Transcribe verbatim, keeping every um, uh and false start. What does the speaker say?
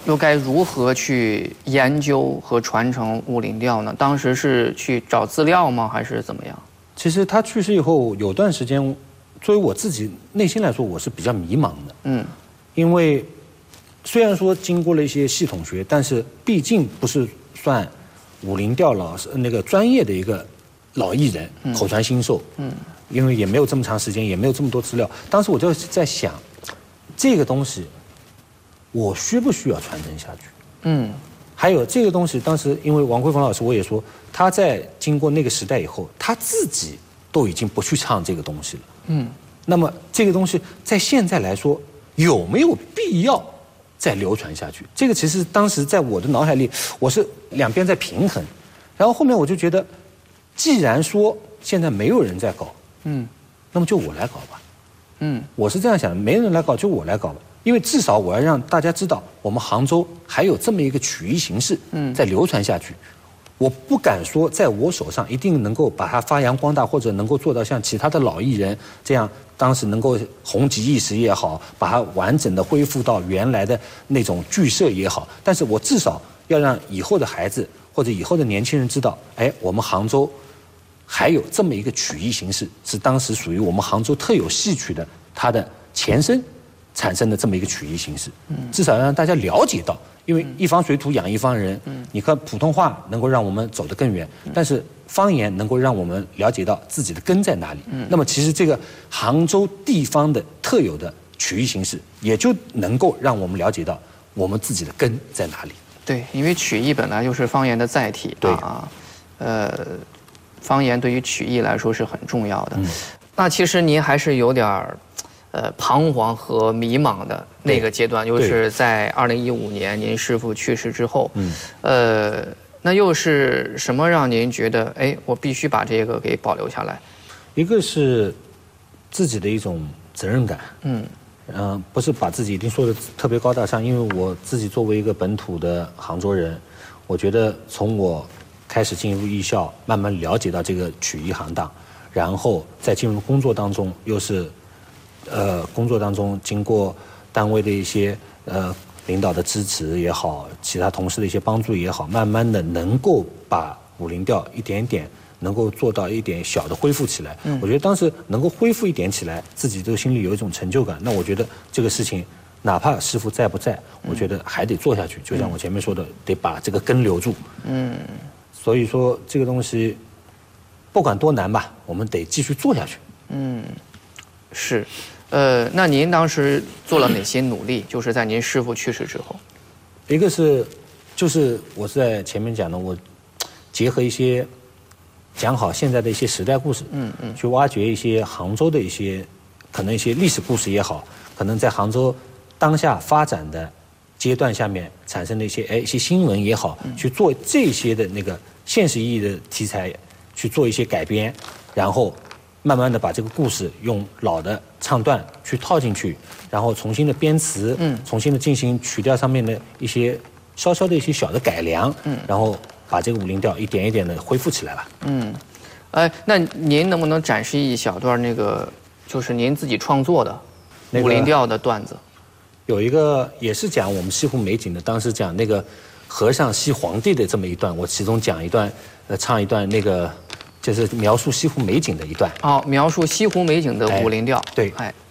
又该如何去研究和传承武林调呢？当时是去找资料吗，还是怎么样？ 其实他去世以后有段时间，作为我自己内心来说，我是比较迷茫的。嗯，因为虽然说经过了一些系统学，但是毕竟不是算武林调老师那个专业的一个老艺人，嗯、口传心授。嗯，因为也没有这么长时间，也没有这么多资料。当时我就在想，这个东西我需不需要传承下去？嗯，还有这个东西，当时因为王慧峰老师，我也说他在经过那个时代以后，他自己都已经不去唱这个东西了。嗯，那么这个东西在现在来说有没有必要再流传下去？这个其实当时在我的脑海里，我是两边在平衡。然后后面我就觉得，既然说现在没有人在搞，嗯，那么就我来搞吧。嗯，我是这样想的，没人来搞就我来搞吧。因为至少我要让大家知道，我们杭州还有这么一个曲艺形式在流传下去。嗯、我不敢说在我手上一定能够把它发扬光大，或者能够做到像其他的老艺人这样，当时能够红极一时也好，把它完整的恢复到原来的那种剧社也好。但是我至少要让以后的孩子或者以后的年轻人知道，哎，我们杭州还有这么一个曲艺形式，是当时属于我们杭州特有戏曲的它的前身产生的这么一个曲艺形式，至少要让大家了解到，因为一方水土养一方人，你看普通话能够让我们走得更远，但是方言能够让我们了解到自己的根在哪里。那么其实这个杭州地方的特有的曲艺形式，也就能够让我们了解到我们自己的根在哪里。 对，因为曲艺本来就是方言的载体，对啊，呃，方言对于曲艺来说是很重要的。嗯、那其实您还是有点儿。呃，彷徨和迷茫的那个阶段，就是在二零一五年您师父去世之后，嗯，呃，那又是什么让您觉得，哎，我必须把这个给保留下来？ 一个是自己的一种责任感，嗯，嗯、呃，不是把自己一定说的特别高大上，因为我自己作为一个本土的杭州人，我觉得从我开始进入艺校，慢慢了解到这个曲艺行当，然后在进入工作当中又是。呃，工作当中经过单位的一些呃领导的支持也好，其他同事的一些帮助也好，慢慢的能够把武林调一点点能够做到一点小的恢复起来。嗯，我觉得当时能够恢复一点起来，自己都心里有一种成就感。那我觉得这个事情，哪怕师傅在不在，我觉得还得做下去。就像我前面说的，得把这个根留住。嗯，所以说这个东西，不管多难吧，我们得继续做下去。嗯， 是。呃，那您当时做了哪些努力？就是在您师父去世之后， 一个是，就是我是在前面讲的，我结合一些讲好现在的一些时代故事，嗯嗯，去挖掘一些杭州的一些可能一些历史故事也好，可能在杭州当下发展的阶段下面产生的一些哎一些新闻也好，去做这些的那个现实意义的题材，去做一些改编，然后。慢慢的把这个故事用老的唱段去套进去，然后重新的编词，嗯，重新的进行曲调上面的一些稍稍的一些小的改良，嗯，然后把这个武林调一点一点的恢复起来了。嗯， 哎，那您能不能展示一小段那个就是您自己创作的武林调的段子？ 有一个也是讲我们西湖美景的，当时讲那个和尚西皇帝的这么一段，我其中讲一段，呃，唱一段那个。就是描述西湖美景的一段哦，描述西湖美景的武林调。 哎，对，哎。